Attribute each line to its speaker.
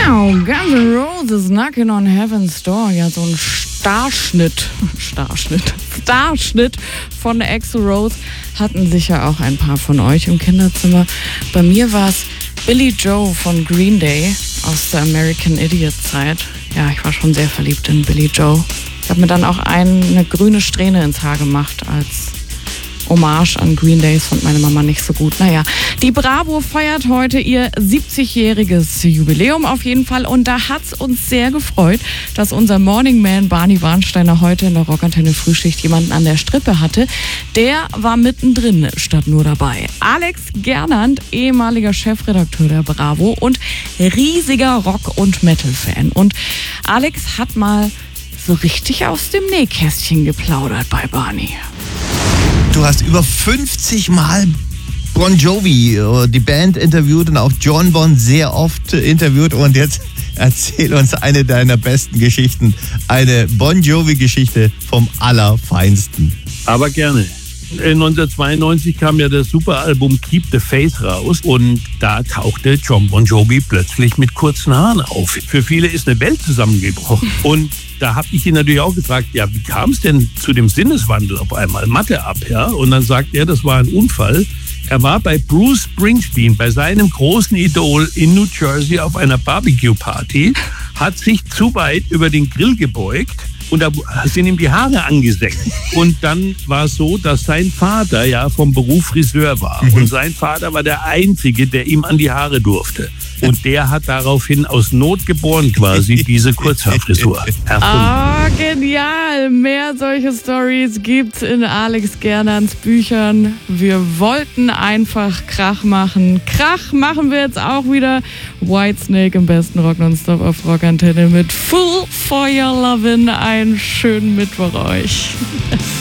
Speaker 1: Wow, Guns N' Roses Knocking on Heaven's Door. Ja, so ein Starschnitt von Axl Rose hatten sicher auch ein paar von euch im Kinderzimmer. Bei mir war es Billy Joe von Green Day aus der American Idiot Zeit. Ja, ich war schon sehr verliebt in Billy Joe. Ich habe mir dann auch eine grüne Strähne ins Haar gemacht als Hommage an Green Day. Fand meine Mama nicht so gut. Naja, die Bravo feiert heute ihr 70-jähriges Jubiläum auf jeden Fall. Und da hat's uns sehr gefreut, dass unser Morning Man Barney Warnsteiner heute in der Rockantenne Frühschicht jemanden an der Strippe hatte. Der war mittendrin statt nur dabei. Alex Gernand, ehemaliger Chefredakteur der Bravo und riesiger Rock- und Metal-Fan. Und Alex hat mal so richtig aus dem Nähkästchen geplaudert bei Barney.
Speaker 2: Du hast über 50 Mal Bon Jovi, die Band, interviewt und auch John Bon sehr oft interviewt. Und jetzt erzähl uns eine deiner besten Geschichten. Eine Bon Jovi-Geschichte vom Allerfeinsten.
Speaker 3: Aber gerne. 1992 kam ja das Superalbum Keep the Faith raus und da tauchte John Bon Jovi plötzlich mit kurzen Haaren auf. Für viele ist eine Welt zusammengebrochen. Und da habe ich ihn natürlich auch gefragt, ja, wie kam es denn zu dem Sinneswandel auf einmal? Matte ab, ja? Und dann sagt er, das war ein Unfall. Er war bei Bruce Springsteen, bei seinem großen Idol in New Jersey auf einer Barbecue-Party, hat sich zu weit über den Grill gebeugt und da sind ihm die Haare angesägt. Und dann war es so, dass sein Vater ja vom Beruf Friseur war. Und sein Vater war der Einzige, der ihm an die Haare durfte. Und der hat daraufhin aus Not geboren quasi diese Kurzhaarfrisur erfunden.
Speaker 1: Genial! Mehr solche Stories gibt's in Alex Gernands Büchern. Wir wollten einfach Krach machen. Krach machen wir jetzt auch wieder. Whitesnake im besten Rock Nonstop auf Rockantenne mit Full for Your Lovin'. Einen schönen Mittwoch euch.